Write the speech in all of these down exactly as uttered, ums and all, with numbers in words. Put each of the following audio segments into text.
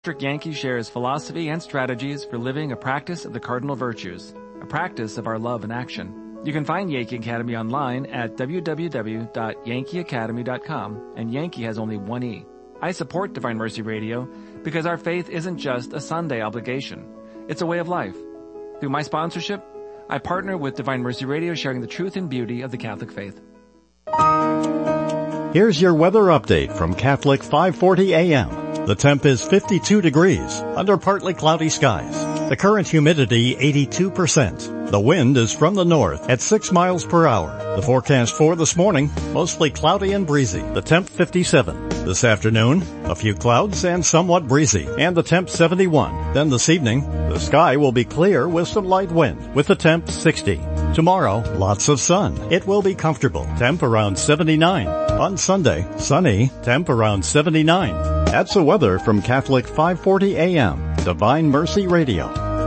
Patrick Yankee shares philosophy and strategies for living a practice of the cardinal virtues, a practice of our love in action. You can find Yankee Academy online at w w w dot yankee academy dot com, and Yankee has only one E. I support Divine Mercy Radio because our faith isn't just a Sunday obligation. It's a way of life. Through my sponsorship, I partner with Divine Mercy Radio, sharing the truth and beauty of the Catholic faith. Here's your weather update from Catholic five forty A M. The temp is fifty-two degrees under partly cloudy skies. The current humidity eighty-two percent. The wind is from the north at six miles per hour. The forecast for this morning, mostly cloudy and breezy. The temp fifty-seven. This afternoon, a few clouds and somewhat breezy, and the temp seventy-one. Then this evening, the sky will be clear with some light wind, with the temp sixty. Tomorrow, lots of sun. It will be comfortable. Temp around seventy-nine. On Sunday, sunny. Temp around seventy-nine. That's the weather from Catholic five forty A M, Divine Mercy Radio.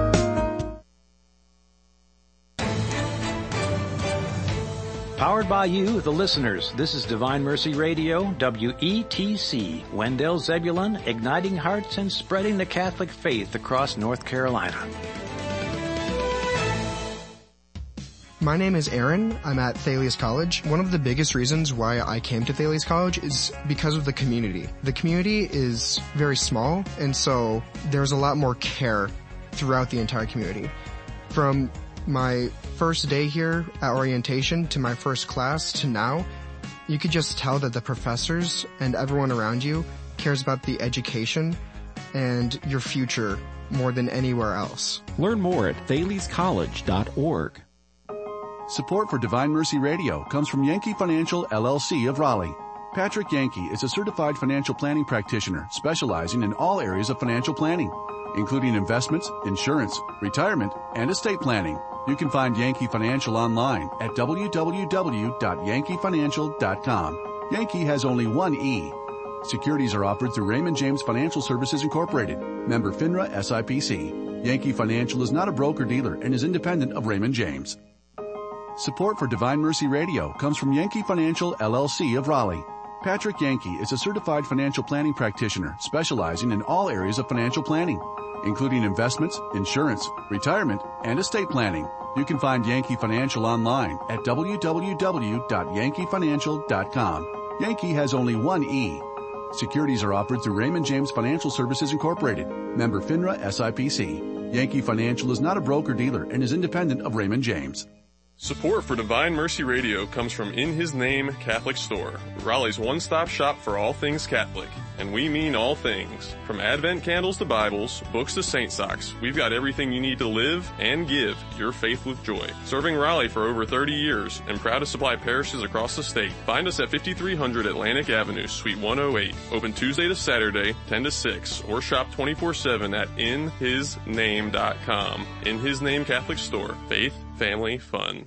Powered by you, the listeners. This is Divine Mercy Radio, W E T C, Wendell Zebulon, igniting hearts and spreading the Catholic faith across North Carolina. My name is Aaron. I'm at Thales College. One of the biggest reasons why I came to Thales College is because of the community. The community is very small, and so there's a lot more care throughout the entire community. From my first day here at orientation to my first class to now, you could just tell that the professors and everyone around you cares about the education and your future more than anywhere else. Learn more at thales college dot org. Support for Divine Mercy Radio comes from Yankee Financial, L L C of Raleigh. Patrick Yankee is a certified financial planning practitioner specializing in all areas of financial planning, including investments, insurance, retirement, and estate planning. You can find Yankee Financial online at w w w dot yankee financial dot com. Yankee has only one E. Securities are offered through Raymond James Financial Services Incorporated, member FINRA S I P C. Yankee Financial is not a broker-dealer and is independent of Raymond James. Support for Divine Mercy Radio comes from Yankee Financial, L L C of Raleigh. Patrick Yankee is a certified financial planning practitioner specializing in all areas of financial planning, including investments, insurance, retirement, and estate planning. You can find Yankee Financial online at w w w dot yankee financial dot com. Yankee has only one E. Securities are offered through Raymond James Financial Services Incorporated, member FINRA S I P C. Yankee Financial is not a broker-dealer and is independent of Raymond James. Support for Divine Mercy Radio comes from In His Name Catholic Store, Raleigh's one-stop shop for all things Catholic. And we mean all things. From Advent candles to Bibles, books to saint socks, we've got everything you need to live and give your faith with joy. Serving Raleigh for over thirty years and proud to supply parishes across the state. Find us at fifty-three hundred Atlantic Avenue, Suite one oh eight. Open Tuesday to Saturday, ten to six, or shop twenty-four seven at in his name dot com. In His Name Catholic Store. Faith, family, fun.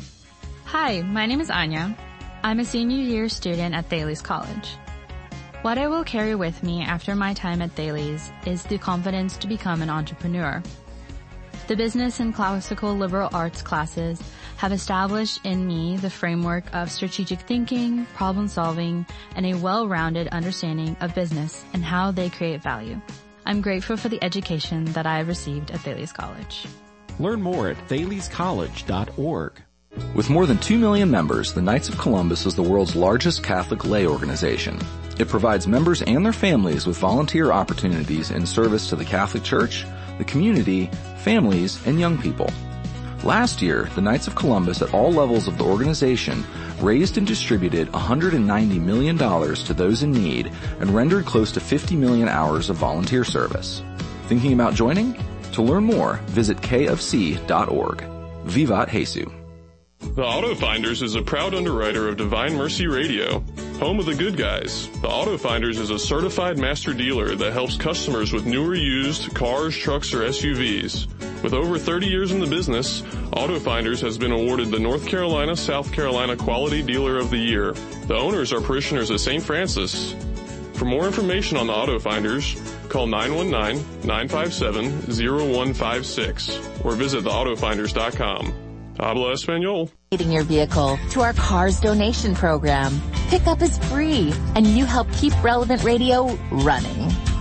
Hi, my name is Anya. I'm a senior year student at Thales College. What I will carry with me after my time at Thales is the confidence to become an entrepreneur. The business and classical liberal arts classes have established in me the framework of strategic thinking, problem solving, and a well-rounded understanding of business and how they create value. I'm grateful for the education that I have received at Thales College. Learn more at thales college dot org. With more than two million members, the Knights of Columbus is the world's largest Catholic lay organization. It provides members and their families with volunteer opportunities in service to the Catholic Church, the community, families, and young people. Last year, the Knights of Columbus at all levels of the organization raised and distributed one hundred ninety million dollars to those in need and rendered close to fifty million hours of volunteer service. Thinking about joining? To learn more, visit k f c dot org. Vivat Jesus. The Auto Finders is a proud underwriter of Divine Mercy Radio, home of the good guys. The Auto Finders is a certified master dealer that helps customers with new or used cars, trucks, or S U Vs. With over thirty years in the business, Auto Finders has been awarded the North Carolina, South Carolina Quality Dealer of the Year. The owners are parishioners of Saint Francis. For more information on the Auto Finders, call nine one nine, nine five seven, zero one five six or visit the auto finders dot com. Habla Espanol. Your vehicle to our Cars donation program. Pickup is free, and you help keep Relevant Radio running.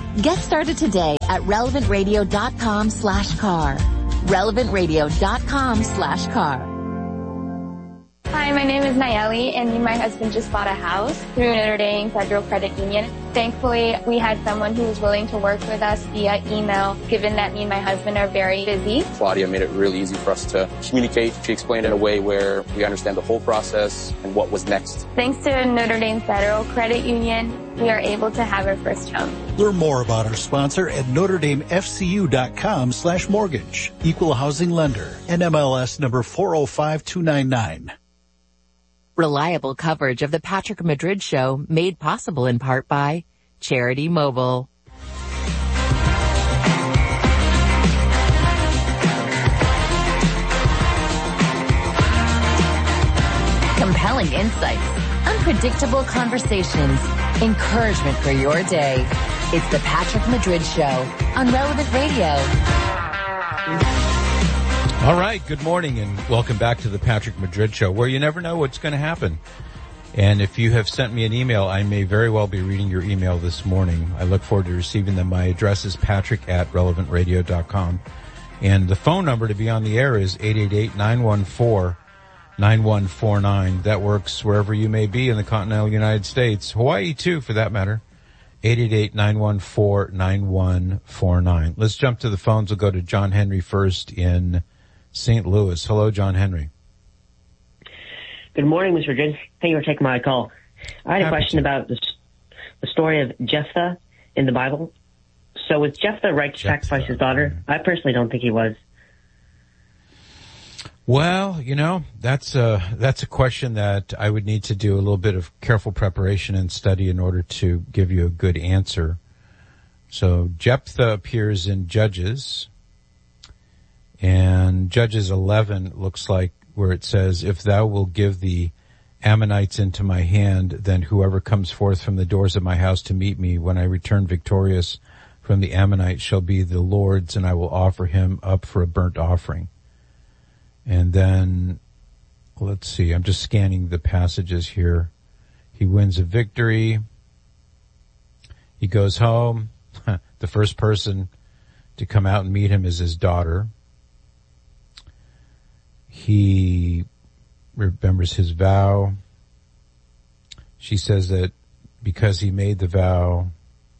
Get started today at relevantradio.com slash car. relevantradio.com slash car. Hi, my name is Nayeli, and me and my husband just bought a house through Notre Dame Federal Credit Union. Thankfully, we had someone who was willing to work with us via email, given that me and my husband are very busy. Claudia made it really easy for us to communicate. She explained it in a way where we understand the whole process and what was next. Thanks to Notre Dame Federal Credit Union, we are able to have our first home. Learn more about our sponsor at NotreDameFCU.com slash mortgage. Equal housing lender. N M L S number four oh five two nine nine. Reliable coverage of the Patrick Madrid Show, made possible in part by Charity Mobile. Compelling insights, unpredictable conversations, encouragement for your day. It's the Patrick Madrid Show on Relevant Radio. All right, good morning and welcome back to the Patrick Madrid Show, where you never know what's going to happen. And if you have sent me an email, I may very well be reading your email this morning. I look forward to receiving them. My address is patrick at relevant radio dot com. And the phone number to be on the air is eight eight eight, nine one four, nine one four nine. That works wherever you may be in the continental United States. Hawaii, too, for that matter. eight eight eight, nine one four, nine one four nine. Let's jump to the phones. We'll go to John Henry first in Saint Louis. Hello, John Henry. Good morning, Mister Madrid. Thank you for taking my call. I had a question about the, the story of Jephthah in the Bible. So was Jephthah right to sacrifice his daughter? I personally don't think he was. Well, you know, that's a, that's a question that I would need to do a little bit of careful preparation and study in order to give you a good answer. So Jephthah appears in Judges. And Judges eleven looks like where it says, if thou wilt give the Ammonites into my hand, then whoever comes forth from the doors of my house to meet me when I return victorious from the Ammonites shall be the Lord's, and I will offer him up for a burnt offering. And then, let's see, I'm just scanning the passages here. He wins a victory. He goes home. The first person to come out and meet him is his daughter. He remembers his vow. She says that because he made the vow,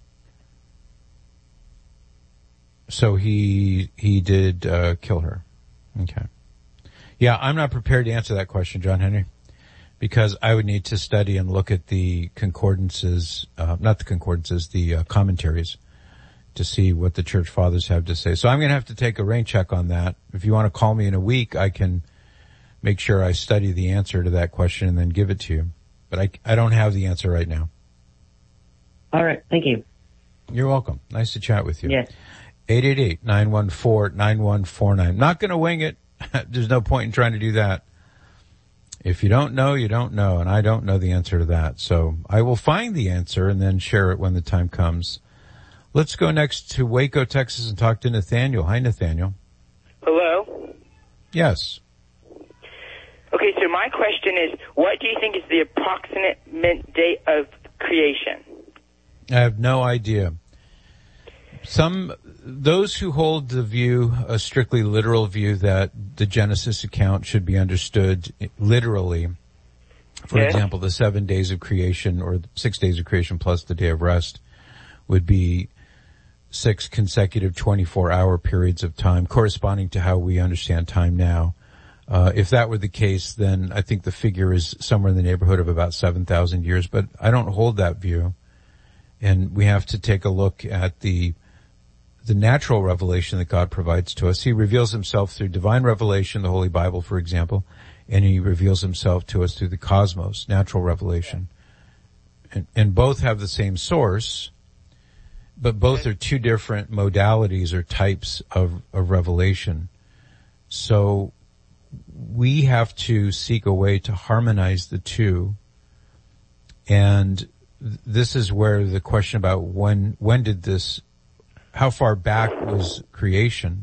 so he he did uh, kill her. Okay. Yeah, I'm not prepared to answer that question, John Henry, because I would need to study and look at the concordances, uh, not the concordances, the uh, commentaries, to see what the church fathers have to say. So I'm going to have to take a rain check on that. If you want to call me in a week, I can make sure I study the answer to that question and then give it to you. But I, I don't have the answer right now. All right. Thank you. You're welcome. Nice to chat with you. Yes. eight eight eight, nine one four, nine one four nine. Not going to wing it. There's no point in trying to do that. If you don't know, you don't know, and I don't know the answer to that. So I will find the answer and then share it when the time comes. Let's go next to Waco, Texas, and talk to Nathaniel. Hi, Nathaniel. Hello? Yes. Okay, so my question is, what do you think is the approximate date of creation? I have no idea. Some, those who hold the view, a strictly literal view, that the Genesis account should be understood literally. For yes. example, the seven days of creation, or six days of creation plus the day of rest, would be six consecutive twenty-four hour periods of time, corresponding to how we understand time now. Uh, if that were the case, then I think the figure is somewhere in the neighborhood of about seven thousand years, but I don't hold that view. And we have to take a look at the the natural revelation that God provides to us. He reveals himself through divine revelation, the Holy Bible, for example, and he reveals himself to us through the cosmos, natural revelation. And, and both have the same source, but both are two different modalities or types of, of revelation. So we have to seek a way to harmonize the two. And this is where the question about when, when did this, how far back was creation?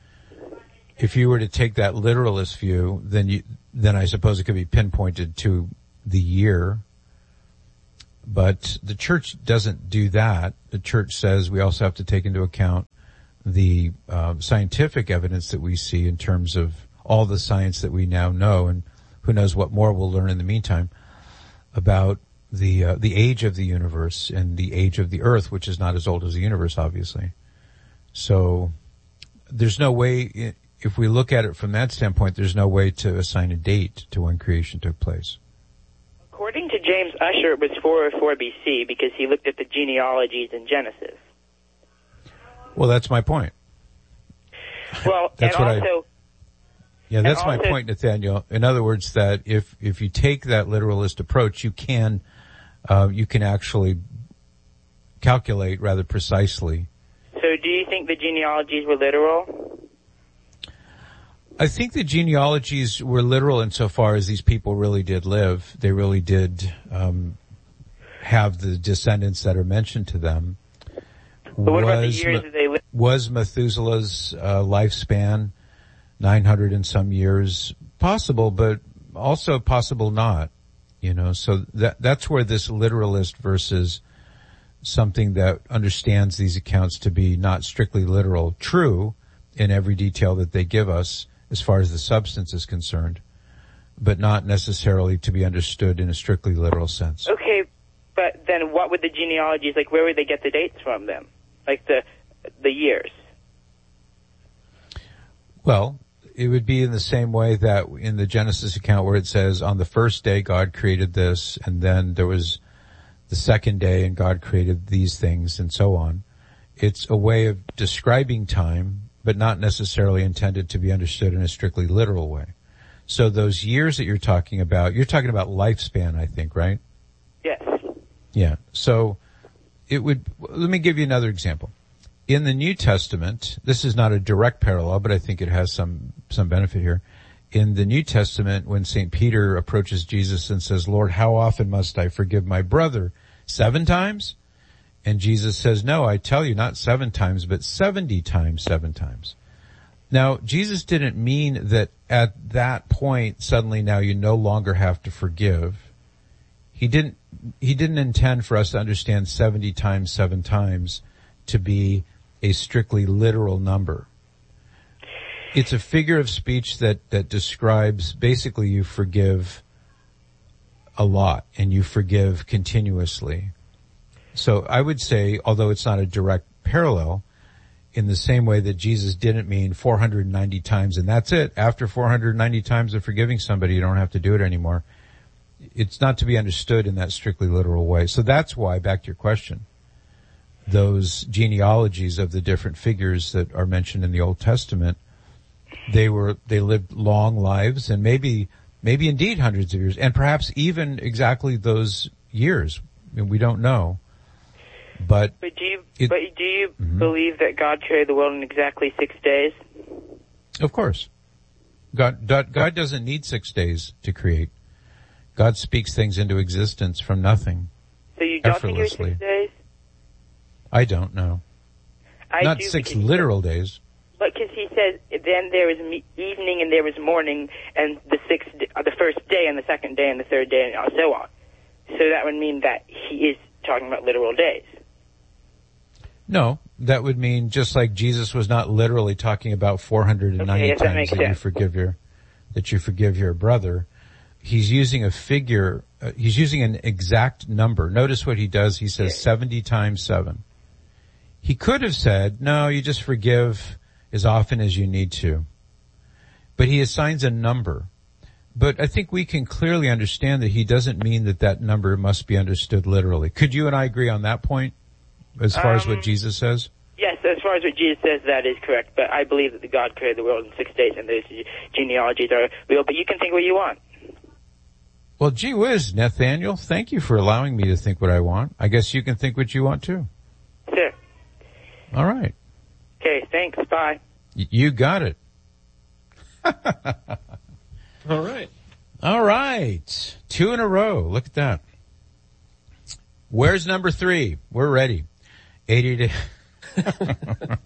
If you were to take that literalist view, then you, then I suppose it could be pinpointed to the year. But the church doesn't do that. The church says we also have to take into account the uh, scientific evidence that we see in terms of all the science that we now know, and who knows what more we'll learn in the meantime about the uh, the age of the universe and the age of the earth, which is not as old as the universe, obviously. So there's no way, if we look at it from that standpoint, there's no way to assign a date to when creation took place. According to James Ussher, it was four oh four B C because he looked at the genealogies in Genesis. Well, that's my point. Well, that's and what also... I, yeah, that's also, my point, Nathaniel. In other words, that if, if you take that literalist approach, you can, uh, you can actually calculate rather precisely. So do you think the genealogies were literal? I think the genealogies were literal insofar as these people really did live. They really did um, have the descendants that are mentioned to them. But what was, about the years that they lived? Was Methuselah's uh, lifespan nine hundred and some years? Possible, but also possible not. You know, so that that's where this literalist versus something that understands these accounts to be not strictly literal, true in every detail that they give us as far as the substance is concerned, but not necessarily to be understood in a strictly literal sense. Okay, but then what would the genealogies, like where would they get the dates from then? Like the the years? Well, it would be in the same way that in the Genesis account where it says on the first day God created this, and then there was the second day and God created these things and so on. It's a way of describing time, but not necessarily intended to be understood in a strictly literal way. So those years that you're talking about, you're talking about lifespan, I think, right? Yes. Yeah. So it would, let me give you another example. In the New Testament, this is not a direct parallel, but I think it has some, some benefit here. In the New Testament, when Saint Peter approaches Jesus and says, Lord, how often must I forgive my brother? Seven times? And Jesus says, no, I tell you, not seven times, but seventy times, seven times. Now, Jesus didn't mean that at that point, suddenly now you no longer have to forgive. He didn't, he didn't intend for us to understand seventy times, seven times to be a strictly literal number. It's a figure of speech that, that describes basically you forgive a lot and you forgive continuously. So I would say, although it's not a direct parallel, in the same way that Jesus didn't mean four hundred ninety times and that's it. After four hundred ninety times of forgiving somebody, you don't have to do it anymore. It's not to be understood in that strictly literal way. So that's why, back to your question, those genealogies of the different figures that are mentioned in the Old Testament, they were, they lived long lives and maybe, maybe indeed hundreds of years and perhaps even exactly those years. I mean, we don't know. But, but do you, it, but do you mm-hmm. believe that God created the world in exactly six days? Of course. God, God doesn't need six days to create. God speaks things into existence from nothing. So you don't think it was six days? I don't know. I Not do six literal days. But because he says then there was evening and there was morning and the sixth, uh, the first day and the second day and the third day and so on. So that would mean that he is talking about literal days. No, that would mean just like Jesus was not literally talking about four hundred ninety okay, yes, times that, that you forgive your, that you forgive your brother. He's using a figure, uh, he's using an exact number. Notice what he does. He says seventy times seven. He could have said, no, you just forgive as often as you need to. But he assigns a number. But I think we can clearly understand that he doesn't mean that that number must be understood literally. Could you and I agree on that point as far um, as what Jesus says? Yes, as far as what Jesus says, that is correct. But I believe that the God created the world in six days and those genealogies are real. But you can think what you want. Well, gee whiz, Nathaniel, thank you for allowing me to think what I want. I guess you can think what you want too. Sure. All right. Okay, thanks. Bye. Y- you got it. All right. All right. Two in a row. Look at that. Where's number three? We're ready. eighty to...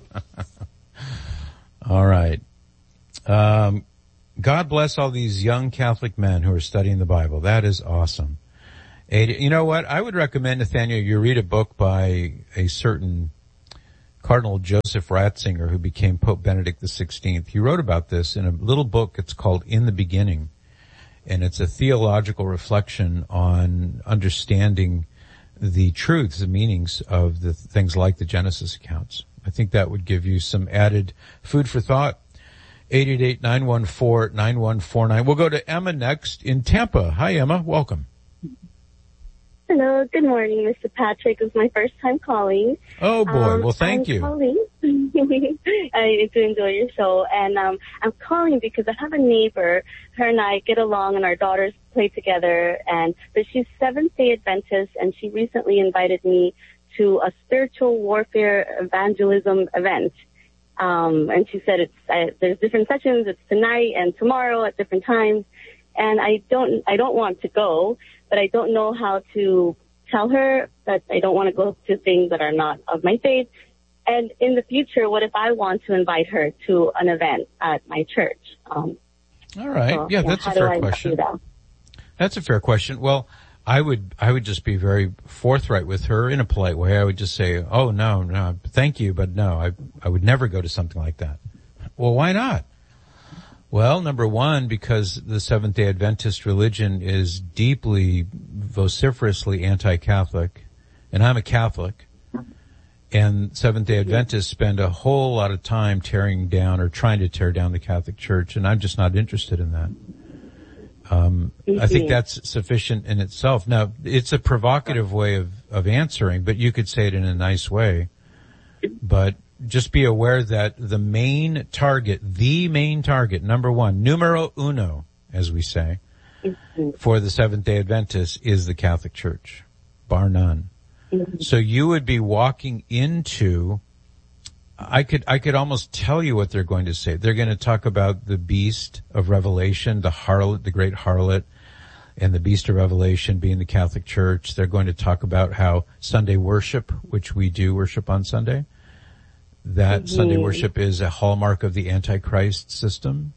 All right. Um, God bless all these young Catholic men who are studying the Bible. That is awesome. You know what? I would recommend, Nathaniel, you read a book by a certain Cardinal Joseph Ratzinger, who became Pope Benedict the sixteenth. He wrote about this in a little book. It's called In the Beginning, and it's a theological reflection on understanding the truths, the meanings of the things like the Genesis accounts. I think that would give you some added food for thought. eight eight eight, nine one four, nine one four nine. We'll go to Emma next in Tampa. Hi, Emma. Welcome. Hello, good morning, Mister Patrick. It's my first time calling. Oh, boy. Um, well, thank I'm you. Calling. I do enjoy your show. And um, I'm calling because I have a neighbor. Her and I get along, and our daughters play together. And But she's Seventh-day Adventist, and she recently invited me to a spiritual warfare evangelism event. Um, and she said it's uh, there's different sessions. It's tonight and tomorrow at different times. And I don't I don't want to go, but I don't know how to tell her that I don't want to go to things that are not of my faith. And in the future, what if I want to invite her to an event at my church? Um, All right. so, yeah, yeah, that's a how do fair I question. do that? That's a fair question. Well, I would, I would just be very forthright with her in a polite way. I would just say, oh, no, no, thank you, but no, I, I would never go to something like that. Well, why not? Well, number one, because the Seventh-day Adventist religion is deeply, vociferously anti-Catholic, and I'm a Catholic, and Seventh-day Adventists spend a whole lot of time tearing down or trying to tear down the Catholic Church, and I'm just not interested in that. Um, I think that's sufficient in itself. Now, it's a provocative way of, of answering, but you could say it in a nice way. But just be aware that the main target, the main target, number one, numero uno, as we say, for the Seventh-day Adventists is the Catholic Church, bar none. Mm-hmm. So you would be walking into, I could, I could almost tell you what they're going to say. They're going to talk about the beast of Revelation, the harlot, the great harlot, and the beast of Revelation being the Catholic Church. They're going to talk about how Sunday worship, which we do worship on Sunday, that mm-hmm. Sunday worship is a hallmark of the Antichrist system.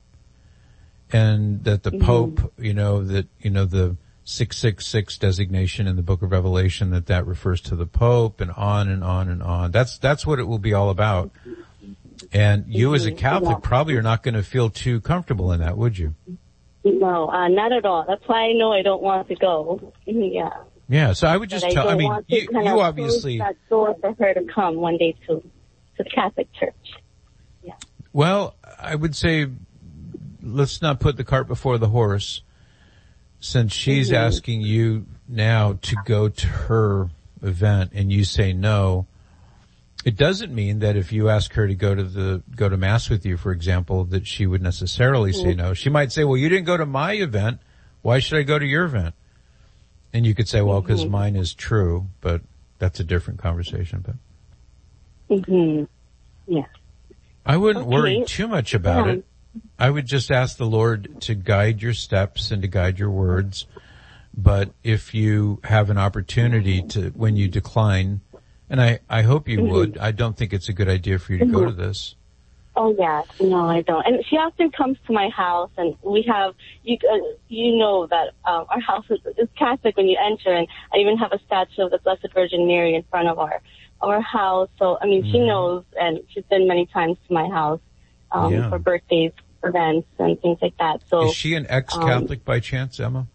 And that the mm-hmm. Pope, you know, that, you know, the six six six designation in the book of Revelation, that that refers to the Pope, and on and on and on. That's, that's what it will be all about. And you mm-hmm. as a Catholic yeah. probably are not going to feel too comfortable in that, would you? No, uh, not at all. That's why I know I don't want to go. yeah. Yeah, so I would just but tell, I, I mean, you, you obviously. That door for her to come one day to, to the Catholic Church. Yeah. Well, I would say, let's not put the cart before the horse. Since she's mm-hmm. asking you now to go to her event and you say no, it doesn't mean that if you ask her to go to the, go to Mass with you, for example, that she would necessarily mm-hmm. say no. She might say, well, you didn't go to my event. Why should I go to your event? And you could say, well, because mm-hmm. mine is true, but that's a different conversation. But mm-hmm. yeah, I wouldn't okay. worry too much about yeah. it. I would just ask the Lord to guide your steps and to guide your words. But if you have an opportunity to, when you decline, and I, I hope you mm-hmm. would, I don't think it's a good idea for you to mm-hmm. go to this. Oh yeah, no, I don't. And she often comes to my house, and we have, you uh, you know that um, our house is, is Catholic when you enter, and I even have a statue of the Blessed Virgin Mary in front of our our house. So I mean, mm-hmm. she knows, and she's been many times to my house um, yeah. for birthdays, events, and things like that. So is she an ex-Catholic um, by chance, Emma?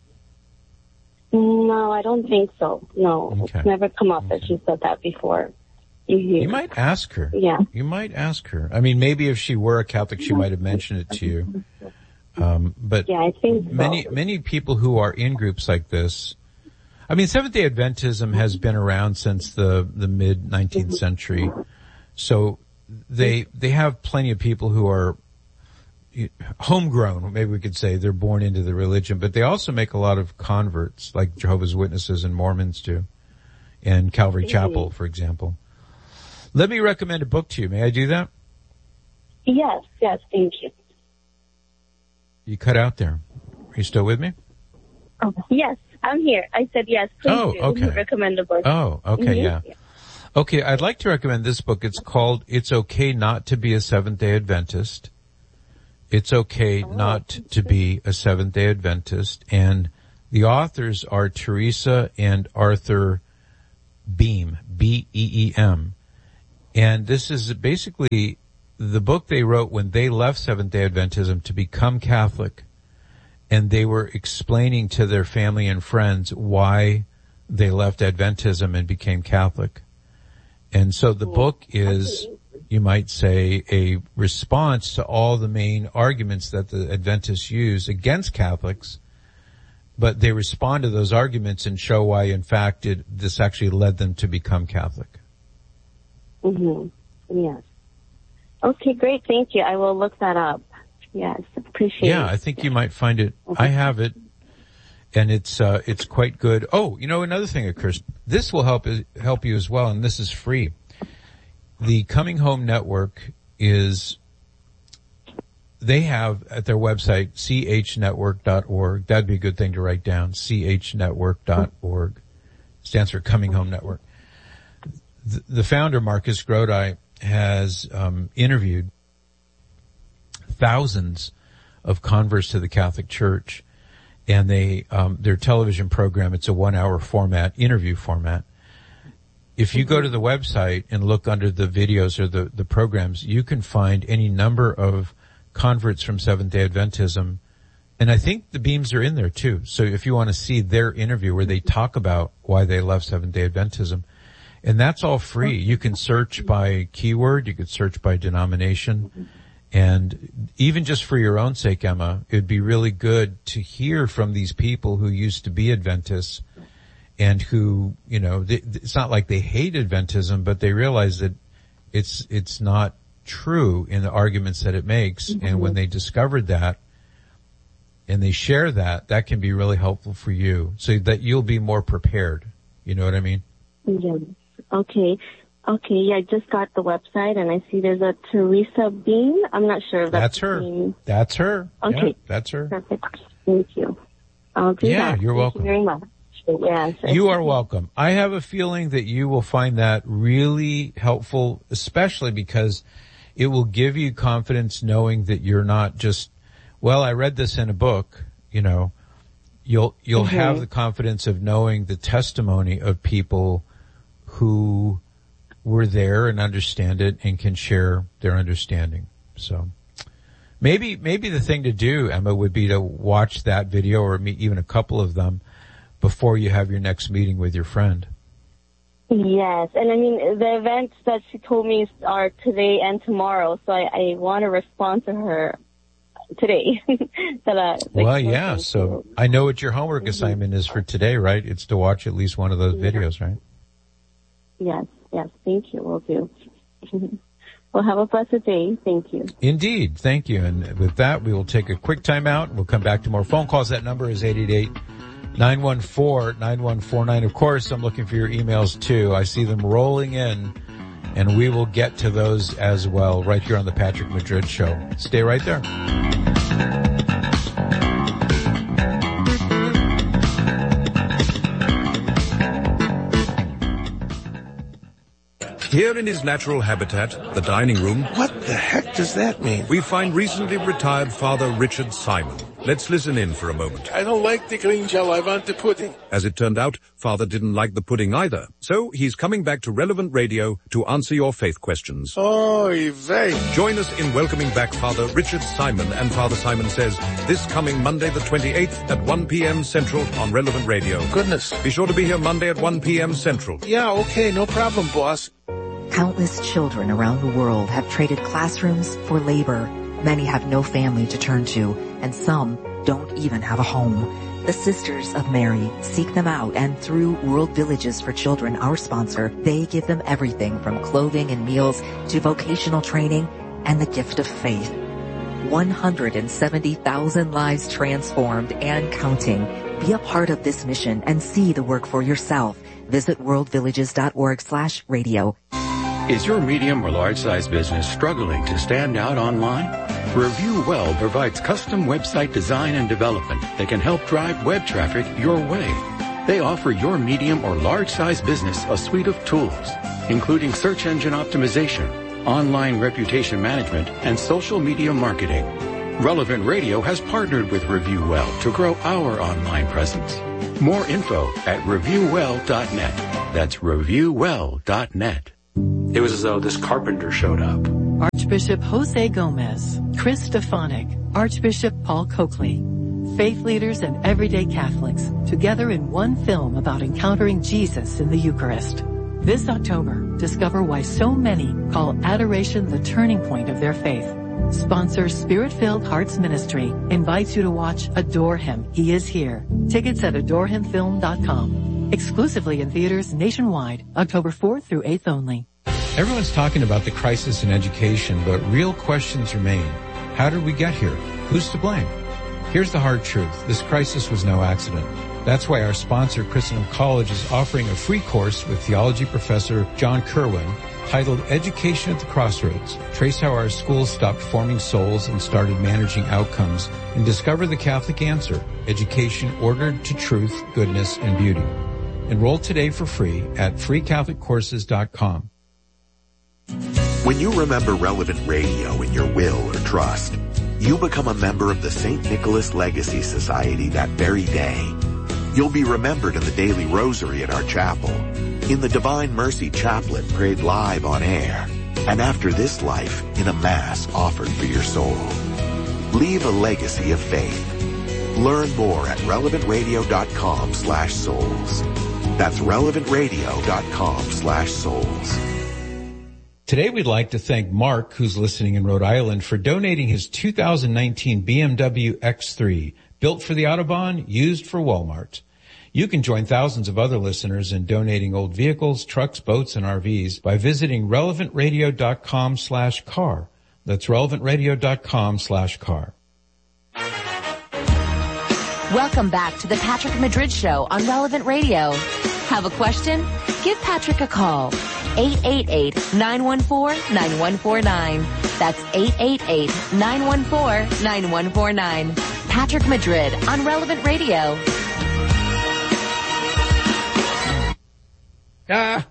No, I don't think so. No, okay. It's never come up okay. that she said that before. Mm-hmm. You might ask her. Yeah. You might ask her. I mean, maybe if she were a Catholic, she might have mentioned it to you. Um, but yeah, I think so. many, many people who are in groups like this, I mean, Seventh-day Adventism has been around since the, the mid nineteenth century. So they, they have plenty of people who are homegrown, maybe we could say. They're born into the religion, but they also make a lot of converts, like Jehovah's Witnesses and Mormons do, and Calvary mm-hmm. Chapel, for example. Let me recommend a book to you. May I do that? Yes, yes, thank you. You cut out there. Are you still with me? Oh, yes, I'm here. I said yes, please oh, do. Okay. Recommend a book. Oh, okay, mm-hmm. yeah. yeah. Okay, I'd like to recommend this book. It's called It's Okay Not to Be a Seventh-day Adventist. It's okay oh, not to be a Seventh-day Adventist. And The authors are Teresa and Arthur Beam, B E E M. And this is basically the book they wrote when they left Seventh-day Adventism to become Catholic. And they were explaining to their family and friends why they left Adventism and became Catholic. And so the book is, you might say, a response to all the main arguments that the Adventists use against Catholics, but they respond to those arguments and show why, in fact, it, this actually led them to become Catholic. Mm-hmm. Yes. Okay, great. Thank you. I will look that up. Yes, appreciate yeah, it. Yeah, I think you might find it. Okay. I have it, and it's uh, it's quite good. Oh, you know, another thing occurs. This will help help you as well, and this is free. The Coming Home Network is, they have at their website, c h network dot org. That'd be a good thing to write down, c h network dot org. Stands for Coming Home Network. The, the founder, Marcus Grodi, has um, interviewed thousands of converts to the Catholic Church, and they um, their television program, it's a one-hour format, interview format. If you go to the website and look under the videos or the, the programs, you can find any number of converts from Seventh-day Adventism, and I think the Beams are in there too. So if you want to see their interview where they talk about why they left Seventh-day Adventism, and that's all free. You can search by keyword, you could search by denomination, and even just for your own sake, Emma, it'd be really good to hear from these people who used to be Adventists and who, you know, they, it's not like they hate Adventism, but they realize that it's it's not true in the arguments that it makes. Mm-hmm. And when they discovered that and they share that, that can be really helpful for you so that you'll be more prepared. You know what I mean? Yeah. Okay. Okay, yeah, I just got the website and I see there's a Teresa Beam. I'm not sure if that's, that's her. Beam. That's her. Okay. Yeah, that's her. Perfect. Thank you. I'll do yeah, that. you're Thank welcome. you very much. Yes, you are welcome. I have a feeling that you will find that really helpful, especially because it will give you confidence knowing that you're not just, well, I read this in a book, you know. You'll, you'll mm-hmm. have the confidence of knowing the testimony of people who were there and understand it and can share their understanding. So maybe, maybe the thing to do, Emma, would be to watch that video or even a couple of them before you have your next meeting with your friend. Yes. And I mean, the events that she told me are today and tomorrow. So I, I want to respond to her today. that, uh, well, yeah. So I know what your homework mm-hmm. assignment is for today, right? It's to watch at least one of those yeah. videos, right? Yes. Yes, thank you. Will do. Well, have a blessed day. Thank you. Indeed. Thank you. And with that, we will take a quick time out. We'll come back to more phone calls. That number is eight eight eight, nine one four, nine one four nine. Of course, I'm looking for your emails too. I see them rolling in, and we will get to those as well right here on the Patrick Madrid Show. Stay right there. Here in his natural habitat, the dining room... What the heck does that mean? ...we find recently retired Father Richard Simon. Let's listen in for a moment. I don't like the green gel. I want the pudding. As it turned out, Father didn't like the pudding either. So he's coming back to Relevant Radio to answer your faith questions. Oy vey. Join us in welcoming back Father Richard Simon and Father Simon Says this coming Monday the twenty-eighth at one p.m. Central on Relevant Radio. Goodness. Be sure to be here Monday at one p.m. Central. Yeah, okay, no problem, boss. Countless children around the world have traded classrooms for labor. Many have no family to turn to, and some don't even have a home. The Sisters of Mary seek them out, and through World Villages for Children, our sponsor, they give them everything from clothing and meals to vocational training and the gift of faith. one hundred seventy thousand lives transformed and counting. Be a part of this mission and see the work for yourself. Visit worldvillages.org slash radio. Is your medium or large-size business struggling to stand out online? Review Well provides custom website design and development that can help drive web traffic your way. They offer your medium or large-size business a suite of tools, including search engine optimization, online reputation management, and social media marketing. Relevant Radio has partnered with Review Well to grow our online presence. More info at review well dot net. That's review well dot net. It was as though this carpenter showed up. Archbishop Jose Gomez, Chris Stefanik, Archbishop Paul Coakley. Faith leaders and everyday Catholics together in one film about encountering Jesus in the Eucharist. This October, discover why so many call adoration the turning point of their faith. Sponsor Spirit-Filled Hearts Ministry invites you to watch Adore Him, He Is Here. Tickets at adore him film dot com. Exclusively in theaters nationwide, October fourth through eighth only. Everyone's talking about the crisis in education, but real questions remain. How did we get here? Who's to blame? Here's the hard truth. This crisis was no accident. That's why our sponsor, Christendom College, is offering a free course with theology professor John Kerwin titled Education at the Crossroads. Trace how our schools stopped forming souls and started managing outcomes, and discover the Catholic answer, education ordered to truth, goodness, and beauty. Enroll today for free at free catholic courses dot com. When you remember Relevant Radio in your will or trust, you become a member of the Saint Nicholas Legacy Society that very day. You'll be remembered in the daily rosary at our chapel, in the Divine Mercy Chaplet prayed live on air, and after this life, in a Mass offered for your soul. Leave a legacy of faith. Learn more at relevant radio dot com slash souls. That's relevant radio dot com slash souls. Today we'd like to thank Mark, who's listening in Rhode Island, for donating his two thousand nineteen B M W X three, built for the Autobahn, used for Walmart. You can join thousands of other listeners in donating old vehicles, trucks, boats, and R Vs by visiting relevant radio dot com slash car. That's relevant radio dot com slash car. Welcome back to the Patrick Madrid Show on Relevant Radio. Have a question? Give Patrick a call. eight eight eight, nine one four, nine one four nine. That's eight eight eight, nine one four, nine one four nine. Patrick Madrid on Relevant Radio. Ah,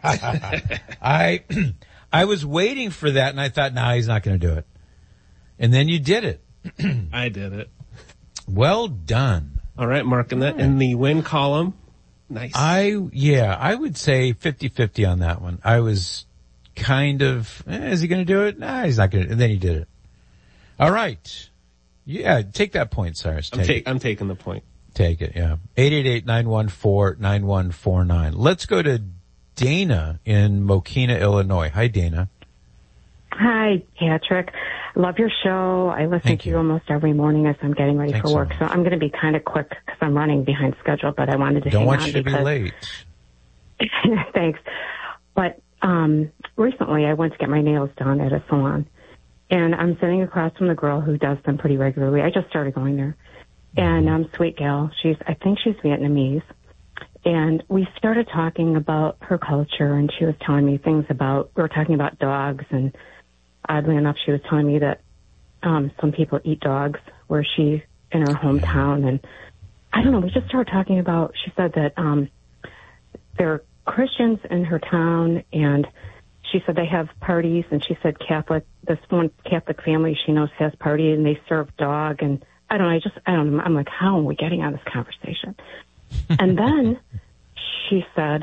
I I was waiting for that, and I thought, nah, he's not going to do it. And then you did it. I did it. Well done. All right, marking that in the win column. Nice. I, yeah, I would say fifty-fifty on that one. I was kind of, eh, is he going to do it? Nah, he's not going to. And then he did it. All right. Yeah, take that point, Cyrus. I'm, take, I'm taking the point. Take it, yeah. eight eight eight, nine one four, nine one four nine. Let's go to Dana in Mokina, Illinois. Hi, Dana. Hi, Patrick. Love your show. I listen Thank to you. you almost every morning as I'm getting ready Thanks for work. so So I'm going to be kind of quick because I'm running behind schedule, but I wanted to Don't hang want on you to because... be late. Thanks. But um recently I went to get my nails done at a salon, and I'm sitting across from the girl who does them pretty regularly. I just started going there. And um sweet gal, she's I think she's Vietnamese. And we started talking about her culture, and she was telling me things about, we were talking about dogs, and oddly enough, she was telling me that um some people eat dogs where she, in her hometown, and I don't know, we just started talking about, she said that um there are Christians in her town, and she said they have parties, and she said Catholic, this one Catholic family she knows has parties, and they serve dog, and I don't know, I just, I don't know, I'm like, how are we getting on this conversation? And then she said,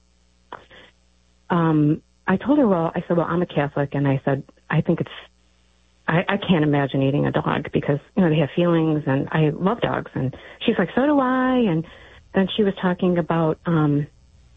um, I told her, well, I said, well, I'm a Catholic, and I said, I think it's, I, I can't imagine eating a dog because, you know, they have feelings, and I love dogs. And she's like, so do I. And then she was talking about, um,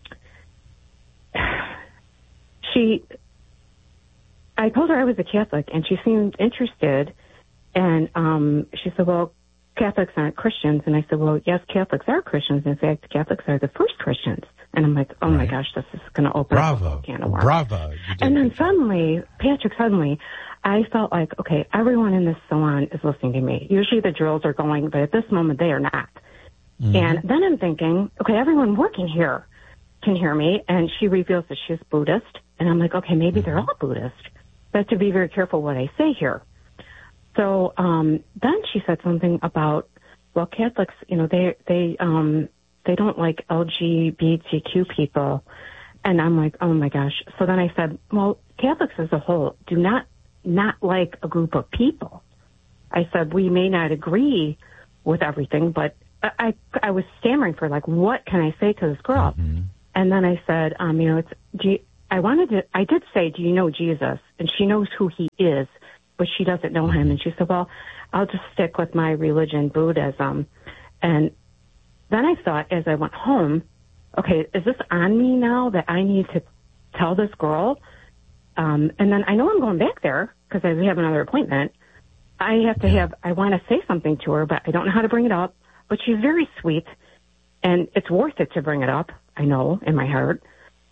she, I told her I was a Catholic, and she seemed interested. And um, she said, well, Catholics aren't Christians. And I said, well, yes, Catholics are Christians. In fact, Catholics are the first Christians. And I'm like, oh, right. my gosh, this is going to open Bravo. up a can of worms. Bravo. And then suddenly, Patrick, suddenly, I felt like, okay, everyone in this salon is listening to me. Usually the drills are going, but at this moment they are not. Mm-hmm. And then I'm thinking, okay, everyone working here can hear me. And she reveals that she's Buddhist. And I'm like, okay, maybe they're all Buddhist. But I have to be very careful what I say here. So um, then she said something about, well, Catholics, you know, they they um, they don't like L G B T Q people. And I'm like, oh, my gosh. So then I said, well, Catholics as a whole do not not like a group of people. I said, we may not agree with everything, but I, I, I was stammering for like, what can I say to this girl? Mm-hmm. And then I said, um, you know, it's, do you, I wanted to, I did say, do you know Jesus? And she knows who he is, but she doesn't know him. And she said, well, I'll just stick with my religion, Buddhism. And then I thought, as I went home, okay, is this on me now that I need to tell this girl? Um, and then I know I'm going back there because I have another appointment. I have to have, I want to say something to her, but I don't know how to bring it up. But she's very sweet, and it's worth it to bring it up, I know, in my heart.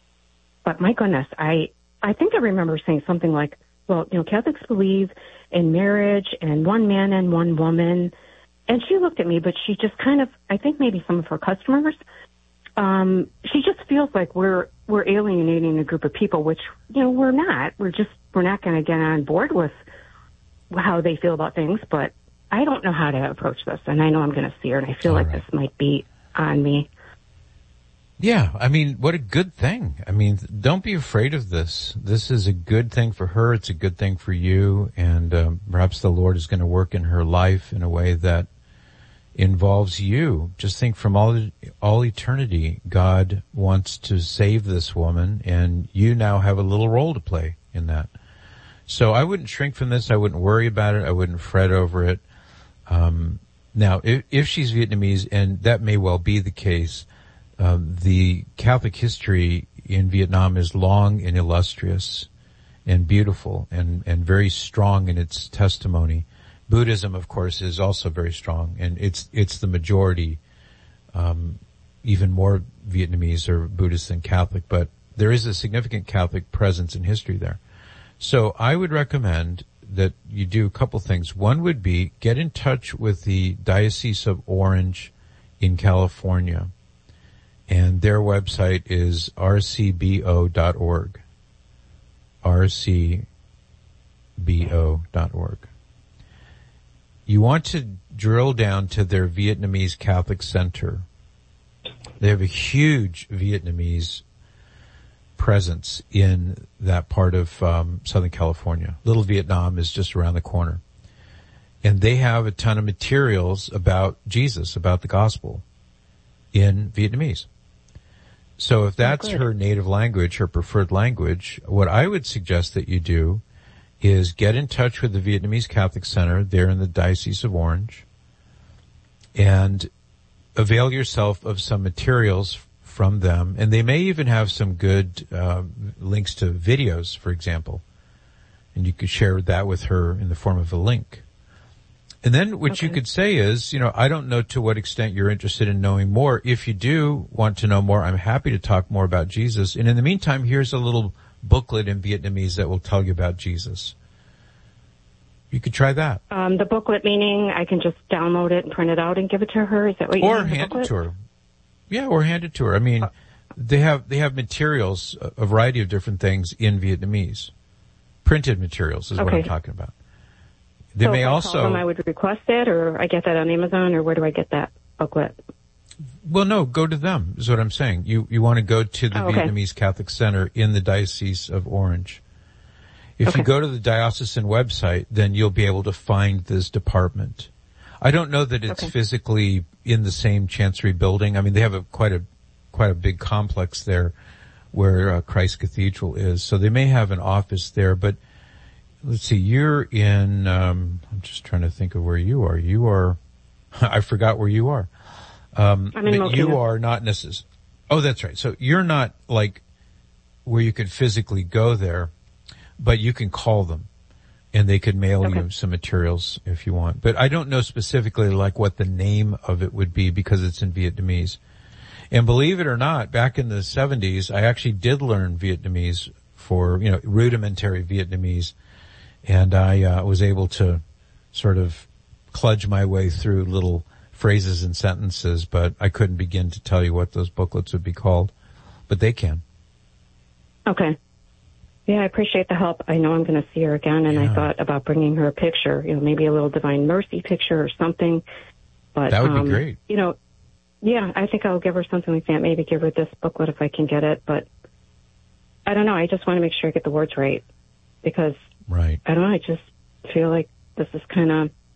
But my goodness, I, I think I remember saying something like, well, you know, Catholics believe in marriage and one man and one woman. And she looked at me, but she just kind of, I think maybe some of her customers, um, she just feels like we're, we're alienating a group of people, which, you know, we're not. We're just, we're not going to get on board with how they feel about things, but I don't know how to approach this. And I know I'm going to see her, and I feel All like right. this might be on me. Yeah, I mean, what a good thing. I mean, don't be afraid of this. This is a good thing for her. It's a good thing for you. And um, perhaps the Lord is going to work in her life in a way that involves you. Just think from all all eternity, God wants to save this woman, and you now have a little role to play in that. So I wouldn't shrink from this. I wouldn't worry about it. I wouldn't fret over it. Um, now, if, if she's Vietnamese, and that may well be the case, um, the Catholic history in Vietnam is long and illustrious and beautiful and, and very strong in its testimony. Buddhism, of course, is also very strong, and it's it's the majority. Um, even more Vietnamese are Buddhist than Catholic, but there is a significant Catholic presence in history there. So I would recommend that you do a couple things. One would be get in touch with the Diocese of Orange in California, and their website is r c b o dot org. r c b o dot org. You want to drill down to their Vietnamese Catholic Center. They have a huge Vietnamese presence in that part of um, Southern California. Little Vietnam is just around the corner. And they have a ton of materials about Jesus, about the gospel, in Vietnamese. So if that's her native language, her preferred language, what I would suggest that you do is get in touch with the Vietnamese Catholic Center there in the Diocese of Orange and avail yourself of some materials from them. And they may even have some good uh, links to videos, for example. And you could share that with her in the form of a link. And then what okay. you could say is, you know, I don't know to what extent you're interested in knowing more. If you do want to know more, I'm happy to talk more about Jesus. And in the meantime, here's a little booklet in Vietnamese that will tell you about Jesus. You could try that. Um, the booklet meaning I can just download it and print it out and give it to her? Is that what you Or mean, hand it to her. Yeah, or hand it to her. I mean, uh, they have they have materials, a variety of different things in Vietnamese. Printed materials is okay. what I'm talking about. They so may if I also. Call them, I would request it, or I get that on Amazon, or where do I get that booklet? Well, no, go to them is what I'm saying. You you want to go to the oh, okay. Vietnamese Catholic Center in the Diocese of Orange. If okay. you go to the diocesan website, then you'll be able to find this department. I don't know that it's okay. physically in the same Chancery building. I mean, they have a quite a quite a big complex there where uh, Christ Cathedral is, so they may have an office there. But let's see, you're in. Um, I'm just trying to think of where you are. You are. I forgot where you are. Um, I'm in but you Mokina. are not necessarily. Oh, that's right. So you're not like where you could physically go there, but you can call them. And they could mail okay. you some materials if you want. But I don't know specifically like what the name of it would be because it's in Vietnamese. And believe it or not, back in the seventies, I actually did learn Vietnamese for, you know, rudimentary Vietnamese. And I uh, was able to sort of kludge my way through little phrases and sentences, but I couldn't begin to tell you what those booklets would be called. But they can. Okay. Yeah, I appreciate the help. I know I'm going to see her again, and yeah. I thought about bringing her a picture, you know, maybe a little Divine Mercy picture or something. But that would um, be great. You know, yeah, I think I'll give her something like that. Maybe give her this booklet if I can get it. But I don't know. I just want to make sure I get the words right because right. I don't know. I just feel like this is kind of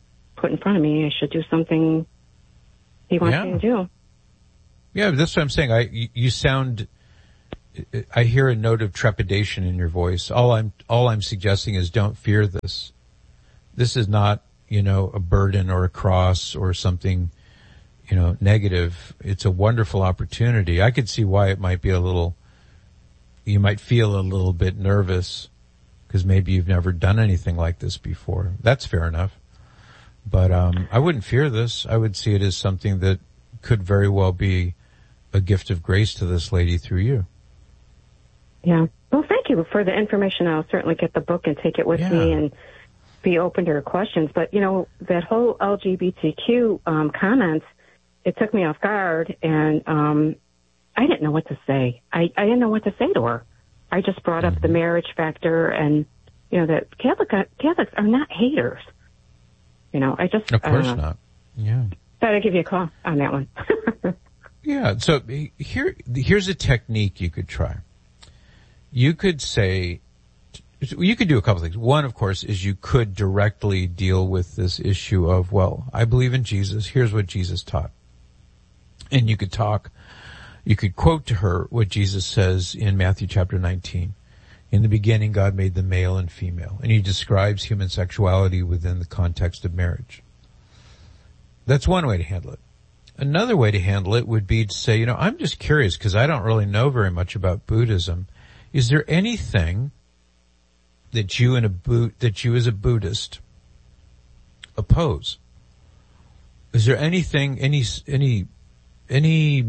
put in front of me, I should do something he wants Yeah. me to do. Yeah, that's what I'm saying. I, you, you sound, I hear a note of trepidation in your voice. All I'm, all I'm suggesting is don't fear this. This is not, you know, a burden or a cross or something, you know, negative. It's a wonderful opportunity. I could see why it might be a little, you might feel a little bit nervous because maybe you've never done anything like this before. That's fair enough. But, um, I wouldn't fear this. I would see it as something that could very well be a gift of grace to this lady through you. Yeah. Well, thank you for the information. I'll certainly get the book and take it with Yeah. me and be open to her questions. But, you know, that whole L G B T Q um, comments, it took me off guard, and um, I didn't know what to say. I, I didn't know what to say to her. I just brought up the marriage factor and, you know, that Catholic, Catholics are not haters. You know, I just... Of course uh, not. Yeah. Thought I'd give you a call on that one. Yeah, so here, here's a technique you could try. You could say, you could do a couple things. One, of course, is you could directly deal with this issue of, well, I believe in Jesus. Here's what Jesus taught. And you could talk, you could quote to her what Jesus says in Matthew chapter nineteen. In the beginning, God made them male and female. And he describes human sexuality within the context of marriage. That's one way to handle it. Another way to handle it would be to say, you know, I'm just curious because I don't really know very much about Buddhism. Is there anything that you in a boot that you as a Buddhist oppose? Is there anything, any, any, any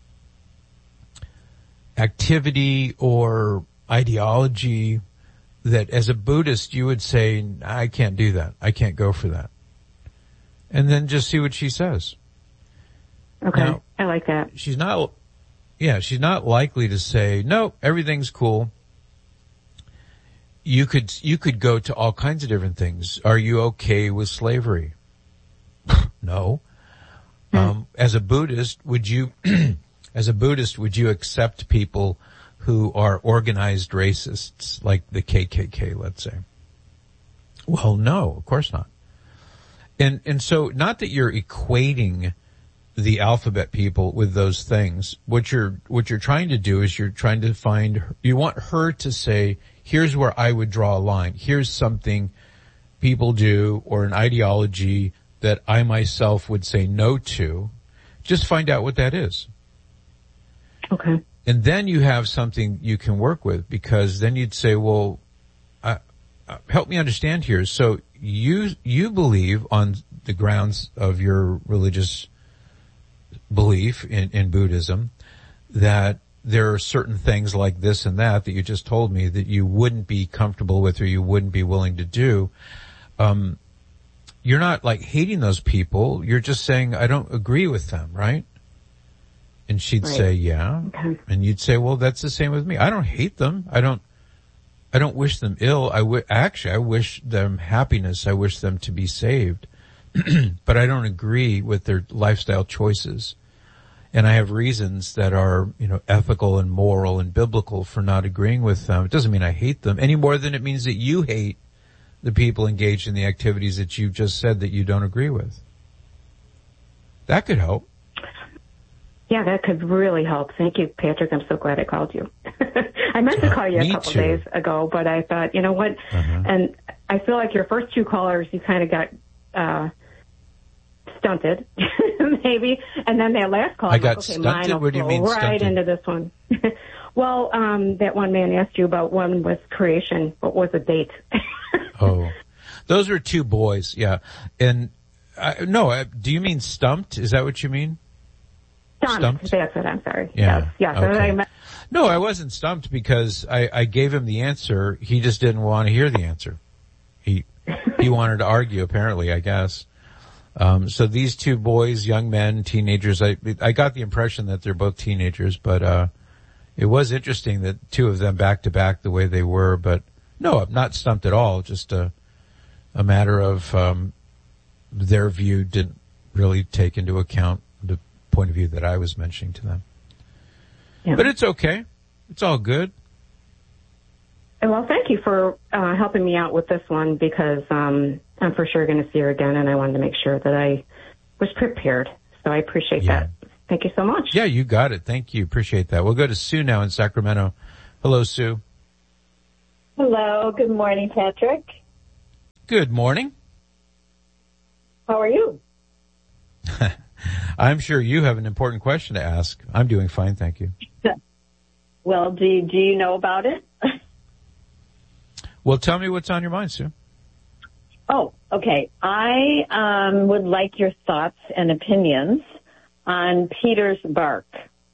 activity or ideology that as a Buddhist you would say, I can't do that. I can't go for that. And then just see what she says. Okay. Now, I like that. She's not, yeah, she's not likely to say, no, everything's cool. You could, you could go to all kinds of different things. Are you okay with slavery? No. Hmm. Um, as a Buddhist, would you, as a Buddhist, would you accept people who are organized racists, like the K K K, let's say? Well, no, of course not. And, and so not that you're equating the alphabet people with those things. What you're, what you're trying to do is you're trying to find, her, you want her to say, here's where I would draw a line. Here's something people do or an ideology that I myself would say no to. Just find out what that is. Okay. And then you have something you can work with, because then you'd say, well, uh, uh, help me understand here. So you, you believe on the grounds of your religious belief in, in Buddhism that there are certain things like this and that that you just told me that you wouldn't be comfortable with or you wouldn't be willing to do. Um, you're not like hating those people. You're just saying, I don't agree with them, right? And she'd Right. say, yeah. Okay. And you'd say, well, that's the same with me. I don't hate them. I don't, I don't wish them ill. I w- actually, I wish them happiness. I wish them to be saved. But I don't agree with their lifestyle choices. And I have reasons that are, you know, ethical and moral and biblical for not agreeing with them. It doesn't mean I hate them any more than it means that you hate the people engaged in the activities that you just said that you don't agree with. That could help. Yeah, that could really help. Thank you, Patrick. I'm so glad I called you. I meant to call you Me a couple too. days ago, but I thought, you know what? Uh-huh. And I feel like your first two callers, you kind of got uh stunted, maybe. And then that last call, I I'm got like, okay, stunted? mine will What do you flow mean right stunted? into this one. Well, um, that one man asked you about one was creation. What was a date? Oh, those were two boys. Yeah. And I, no, I, do you mean stumped? Is that what you mean? Stumped. Stumped? That's it. I'm sorry. Yeah. Yes. Yes. Okay. I meant- No, I wasn't stumped because I, I gave him the answer. He just didn't want to hear the answer. He, he wanted to argue, apparently, I guess. Um, so these two boys, young men, teenagers, I, I got the impression that they're both teenagers, but, uh, it was interesting that two of them back to back the way they were, but no, I'm not stumped at all. Just a, a matter of, um, their view didn't really take into account the point of view that I was mentioning to them. Yeah. But it's okay. It's all good. Well, thank you for uh, helping me out with this one because um, I'm for sure going to see her again, and I wanted to make sure that I was prepared. So I appreciate Yeah. that. Thank you so much. Yeah, you got it. Thank you. Appreciate that. We'll go to Sue now in Sacramento. Hello, Sue. Hello. Good morning, Patrick. Good morning. How are you? I'm sure you have an important question to ask. I'm doing fine, thank you. Well, do you, do you know about it? Well, tell me what's on your mind, Sue. Oh, okay. I um, would like your thoughts and opinions on Peter's bark.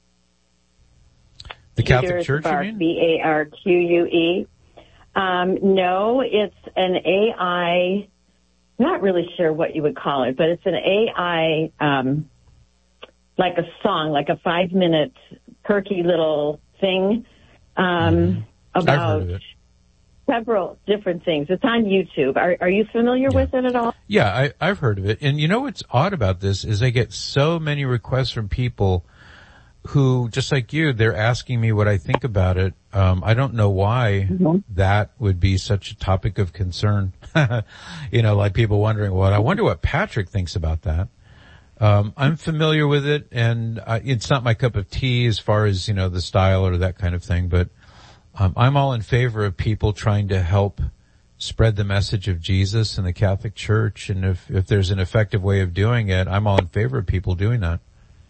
The Catholic Peter's Church, bark, you mean? B A R Q U E. Um, no, it's an A I, not really sure what you would call it, but it's an A I, um, like a song, like a five-minute perky little thing um, I've about heard of it. several different things. It's on YouTube. Are, are you familiar with it at all? Yeah, I, I've heard of it. And you know what's odd about this is I get so many requests from people who, just like you, they're asking me what I think about it. Um, I don't know why mm-hmm. that would be such a topic of concern. You know, like people wondering, well, I wonder what Patrick thinks about that. Um, I'm familiar with it, and uh, it's not my cup of tea as far as, you know, the style or that kind of thing, but um, I'm all in favor of people trying to help spread the message of Jesus in the Catholic Church, and if, if there's an effective way of doing it, I'm all in favor of people doing that.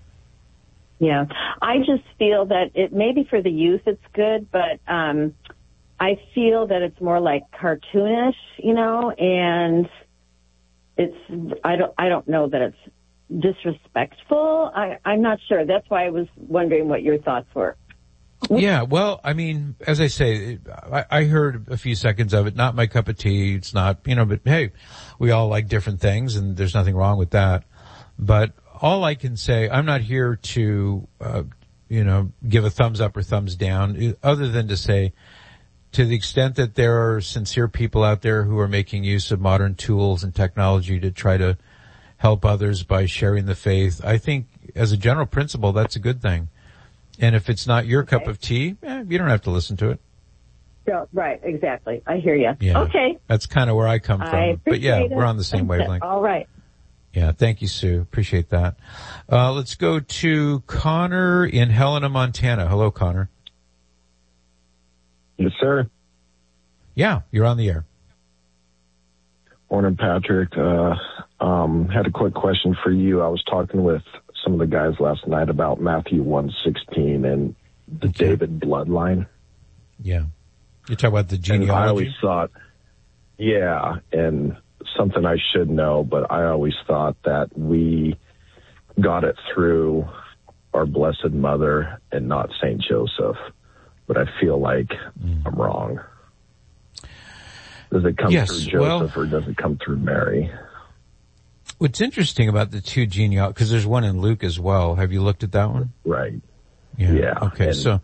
Yeah, I just feel that it maybe for the youth it's good, but um, I feel that it's more like cartoonish, you know, and it's I don't I don't know that it's disrespectful. I, I'm not sure. That's why I was wondering what your thoughts were. Yeah, well, I mean, as I say, I, I heard a few seconds of it. Not my cup of tea. It's not, you know, but hey, we all like different things, and there's nothing wrong with that. But all I can say, I'm not here to, uh, you know, give a thumbs up or thumbs down, other than to say, to the extent that there are sincere people out there who are making use of modern tools and technology to try to help others by sharing the faith, I think as a general principle, that's a good thing. And if it's not your okay. cup of tea, eh, you don't have to listen to it. Yeah, right, exactly. I hear you. Yeah, okay. That's kind of where I come from. I but yeah, it. we're on the same wavelength. All right. Yeah, thank you, Sue. Appreciate that. Uh, let's go to Connor in Helena, Montana. Hello, Connor. Yes, sir. Yeah, you're on the air. Morning, Patrick. Uh, um, had a quick question for you. I was talking with some of the guys last night about Matthew one sixteen and the okay. David bloodline. Yeah. You're talking about the genealogy? And I always thought, yeah, and something I should know, but I always thought that we got it through our Blessed Mother and not Saint Joseph. But I feel like mm. I'm wrong. Does it come yes, through Joseph well, or does it come through Mary? What's interesting about the two genealogies, because there's one in Luke as well. Have you looked at that one? Right. Yeah. yeah. Okay, and so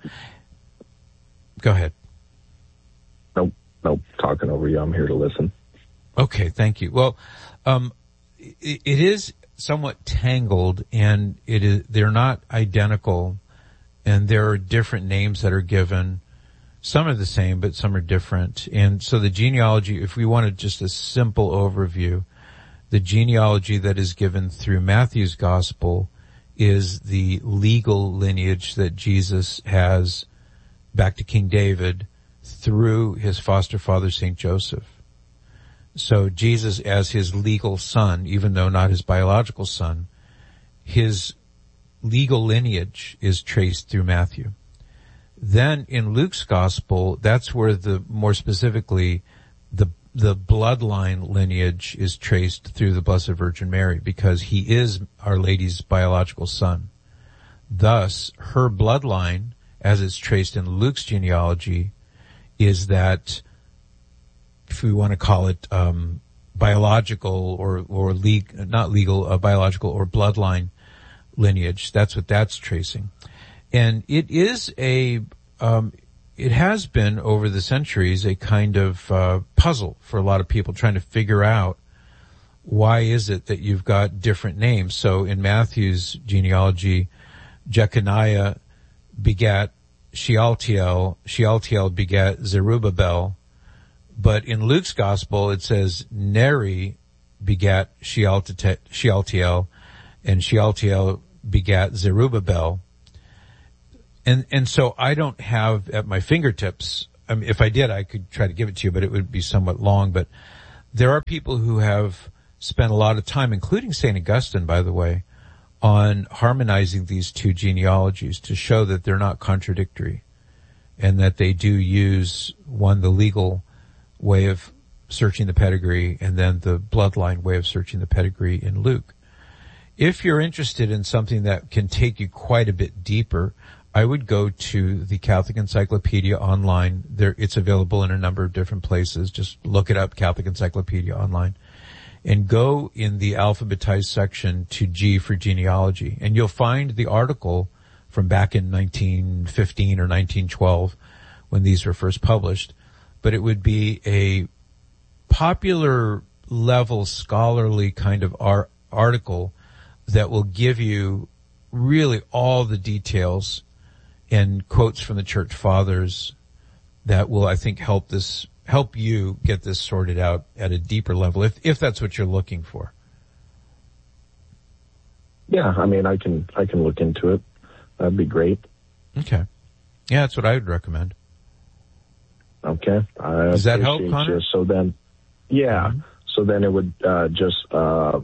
go ahead. Nope, nope, talking over you. I'm here to listen. Okay, thank you. Well, um, it, it is somewhat tangled, and it is, they're not identical, and there are different names that are given. Some are the same, but some are different. And so the genealogy, if we wanted just a simple overview, the genealogy that is given through Matthew's gospel is the legal lineage that Jesus has back to King David through his foster father, Saint Joseph. So Jesus as his legal son, even though not his biological son, his legal lineage is traced through Matthew. Then in Luke's gospel, that's where the, more specifically, the, the bloodline lineage is traced through the Blessed Virgin Mary, because he is Our Lady's biological son. Thus, her bloodline, as it's traced in Luke's genealogy, is that, if we want to call it, um, biological or, or legal, not legal, uh, biological or bloodline lineage. That's what that's tracing. And it is a, um, it has been over the centuries a kind of uh, puzzle for a lot of people trying to figure out why is it that you've got different names. So in Matthew's genealogy, Jeconiah begat Shealtiel, Shealtiel begat Zerubbabel, but in Luke's gospel it says Neri begat Shealtiel, Shealtiel, and Shealtiel begat Zerubbabel. And, and so I don't have at my fingertips, I mean, if I did, I could try to give it to you, but it would be somewhat long. But there are people who have spent a lot of time, including Saint Augustine, by the way, on harmonizing these two genealogies to show that they're not contradictory and that they do use, one, the legal way of searching the pedigree, and then the bloodline way of searching the pedigree in Luke. If you're interested in something that can take you quite a bit deeper, I would go to the Catholic Encyclopedia online. There, it's available in a number of different places. Just look it up, Catholic Encyclopedia online, and go in the alphabetized section to G for genealogy, and you'll find the article from back in nineteen fifteen or nineteen twelve when these were first published. But it would be a popular level scholarly kind of ar- article that will give you really all the details and quotes from the church fathers that will, I think, help this, help you get this sorted out at a deeper level, if, if that's what you're looking for. Yeah, I mean, I can, I can look into it. That'd be great. Okay. Yeah, that's what I would recommend. Okay. I Does that help, Connor? You. So then, yeah, mm-hmm. so then it would, uh, just, uh,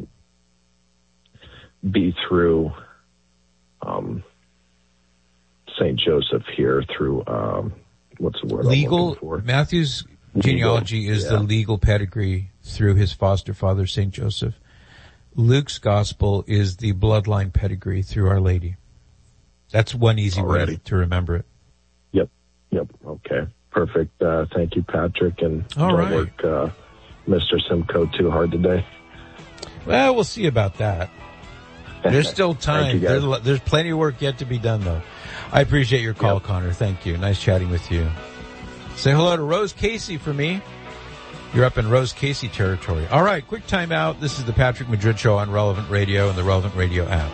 be through, um, Saint Joseph here through, um, what's the word legal, I'm looking for? Matthew's genealogy legal, is yeah. the legal pedigree through his foster father, Saint Joseph. Luke's gospel is the bloodline pedigree through Our Lady. That's one easy Already. way to remember it. Yep. Yep. Okay. Perfect. Uh, thank you, Patrick. And All don't right. work, uh, Mister Simcoe too hard today. Well, we'll see about that. There's still time. There's, there's plenty of work yet to be done, though. I appreciate your call, yep. Connor. Thank you. Nice chatting with you. Say hello to Rose Casey for me. You're up in Rose Casey territory. All right, quick time out. This is the Patrick Madrid Show on Relevant Radio and the Relevant Radio app.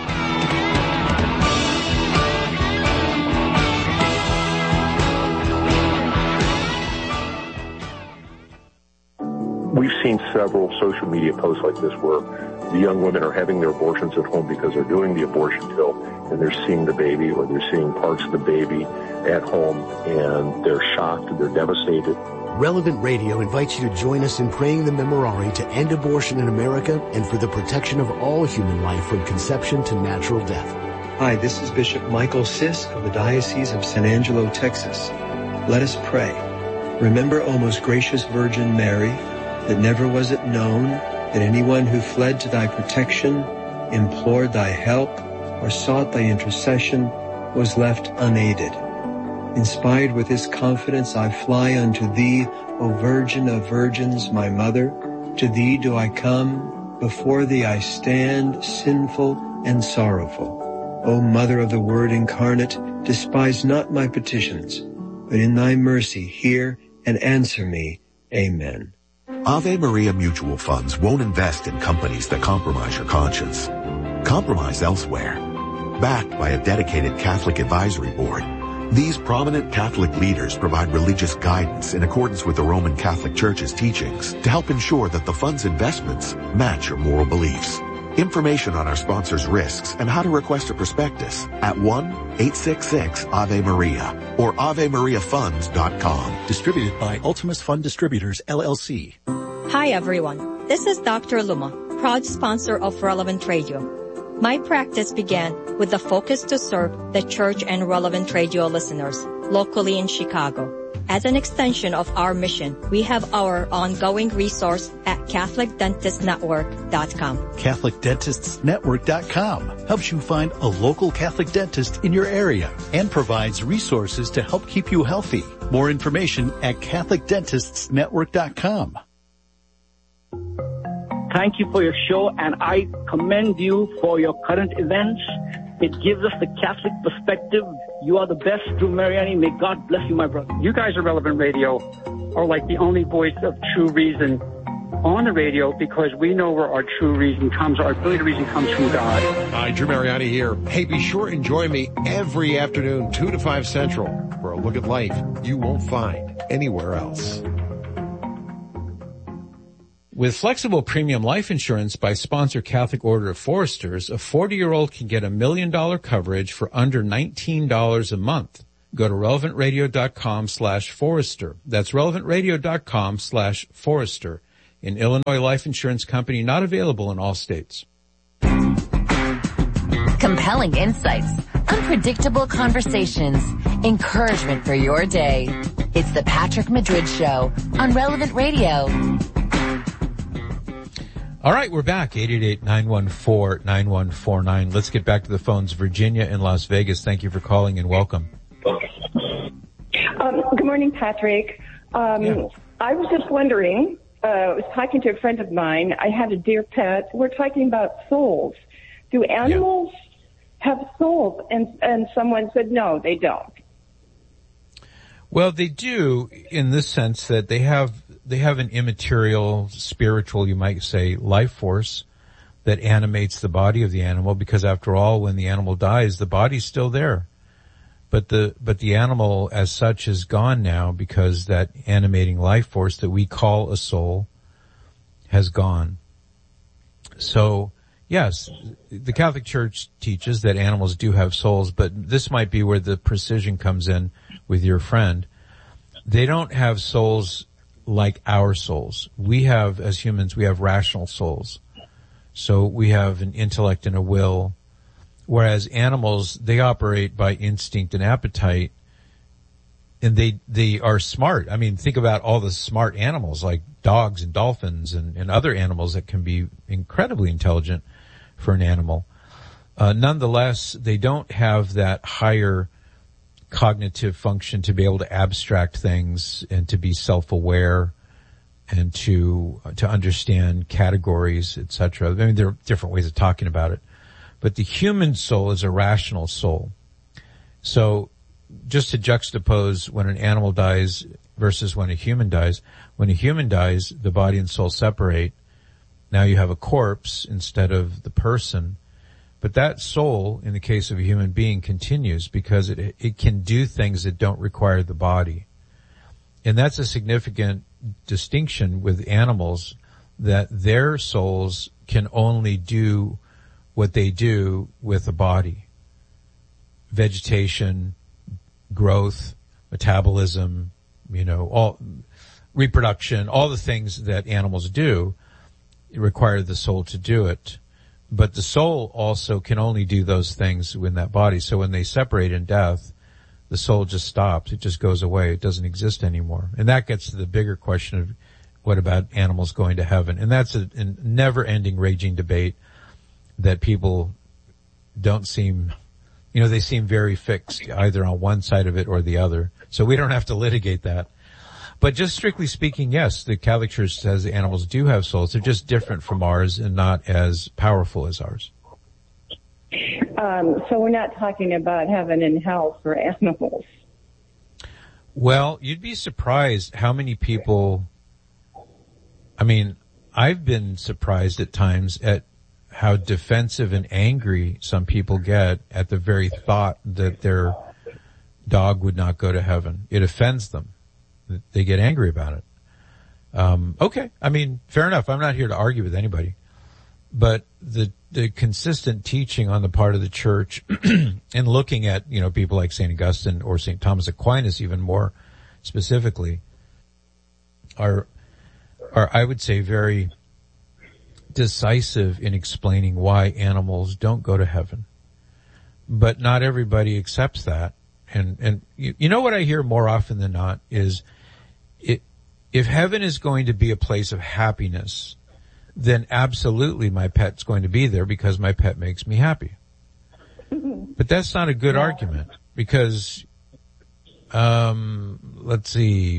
We've seen several social media posts like this where the young women are having their abortions at home because they're doing the abortion pill and they're seeing the baby or they're seeing parts of the baby at home and they're shocked, they're devastated. Relevant Radio invites you to join us in praying the Memorare to end abortion in America and for the protection of all human life from conception to natural death. Hi, this is Bishop Michael Sisk of the Diocese of San Angelo, Texas. Let us pray. Remember, O most gracious Virgin Mary, that never was it known that anyone who fled to thy protection, implored thy help, or sought thy intercession was left unaided. Inspired with this confidence, I fly unto thee, O Virgin of Virgins, my mother. To thee do I come, before thee I stand, sinful and sorrowful. O Mother of the Word incarnate, despise not my petitions, but in thy mercy hear and answer me. Amen. Ave Maria Mutual Funds won't invest in companies that compromise your conscience. Compromise elsewhere. Backed by a dedicated Catholic advisory board, these prominent Catholic leaders provide religious guidance in accordance with the Roman Catholic Church's teachings to help ensure that the fund's investments match your moral beliefs. Information on our sponsors' risks and how to request a prospectus at one eight six six Ave Maria or ave maria funds dot com. Distributed by Ultimus Fund Distributors, L L C. Hi, everyone. This is Doctor Luma, proud sponsor of Relevant Radio. My practice began with the focus to serve the church and Relevant Radio listeners locally in Chicago. As an extension of our mission, we have our ongoing resource at Catholic Dentist Network dot com. Catholic Dentists Network dot com helps you find a local Catholic dentist in your area and provides resources to help keep you healthy. More information at Catholic Dentists Network dot com. Thank you for your show, and I commend you for your current events. It gives us the Catholic perspective. You are the best, Drew Mariani. May God bless you, my brother. You guys at Relevant Radio are like the only voice of true reason on the radio, because we know where our true reason comes, our ability to reason comes from God. Hi, Drew Mariani here. Hey, be sure and join me every afternoon, two to five Central, for a look at life you won't find anywhere else. With flexible premium life insurance by sponsor Catholic Order of Foresters, a forty-year-old can get a million dollar coverage for under nineteen dollars a month. Go to relevantradio.com slash Forester. That's relevantradio.com slash Forester. An Illinois life insurance company not available in all states. Compelling insights, unpredictable conversations, encouragement for your day. It's the Patrick Madrid Show on Relevant Radio. All right, we're back. eight eight eight, nine one four, nine one four nine. Let's get back to the phones. Virginia in Las Vegas, thank you for calling and welcome. Um, good morning, Patrick. Um, yeah. I was just wondering, uh, I was talking to a friend of mine. I had a dear pet. We're talking about souls. Do animals yeah. have souls? And, and someone said, no, they don't. Well, they do in this sense that they have they have an immaterial, spiritual, you might say, life force that animates the body of the animal, because after all, when the animal dies, the body's still there. But the but the animal as such is gone now, because that animating life force that we call a soul has gone. So, yes, the Catholic Church teaches that animals do have souls, but this might be where the precision comes in with your friend. They don't have souls like our souls. We have, as humans, we have rational souls. So we have an intellect and a will, whereas animals, they operate by instinct and appetite, and they they are smart. I mean, think about all the smart animals like dogs and dolphins and, and other animals that can be incredibly intelligent for an animal. Uh, nonetheless, they don't have that higher cognitive function to be able to abstract things and to be self-aware and to to understand categories, et cetera. I mean, there are different ways of talking about it. But the human soul is a rational soul. So just to juxtapose when an animal dies versus when a human dies, when a human dies, the body and soul separate. Now you have a corpse instead of the person. But that soul, in the case of a human being, continues because it it can do things that don't require the body. And that's a significant distinction with animals, that their souls can only do what they do with the body. Vegetation, growth, metabolism, you know, all reproduction, all the things that animals do require the soul to do it. But the soul also can only do those things in that body. So when they separate in death, the soul just stops. It just goes away. It doesn't exist anymore. And that gets to the bigger question of what about animals going to heaven? And that's a, a never-ending raging debate that people don't seem, you know, they seem very fixed either on one side of it or the other. So we don't have to litigate that. But just strictly speaking, yes, the Catholic Church says the animals do have souls. They're just different from ours and not as powerful as ours. Um, so we're not talking about heaven and hell for animals. Well, you'd be surprised how many people, I mean, I've been surprised at times at how defensive and angry some people get at the very thought that their dog would not go to heaven. It offends them. They get angry about it. Um, okay. I mean, fair enough. I'm not here to argue with anybody. But the, the consistent teaching on the part of the church and looking at, you know, people like Saint Augustine or Saint Thomas Aquinas even more specifically are, are, I would say, very decisive in explaining why animals don't go to heaven. But not everybody accepts that. And, and you, you know what I hear more often than not is, it, if heaven is going to be a place of happiness, then absolutely my pet's going to be there because my pet makes me happy. But that's not a good yeah. argument because, um, let's see.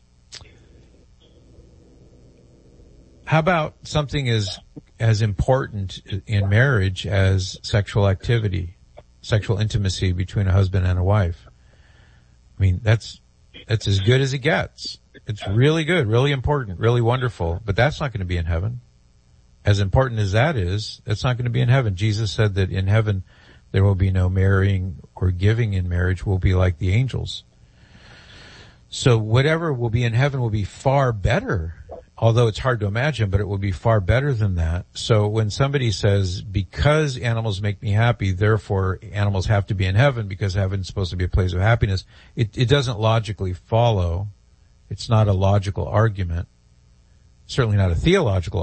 How about something as, as important in marriage as sexual activity, sexual intimacy between a husband and a wife? I mean, that's, that's as good as it gets. It's really good, really important, really wonderful, but that's not going to be in heaven. As important as that is, that's not going to be in heaven. Jesus said that in heaven there will be no marrying or giving in marriage. Will be like the angels. So whatever will be in heaven will be far better although it's hard to imagine, but it will be far better than that. So when somebody says, because animals make me happy, therefore animals have to be in heaven because heaven's supposed to be a place of happiness, it, it doesn't logically follow. It's not a logical argument. Certainly not a theological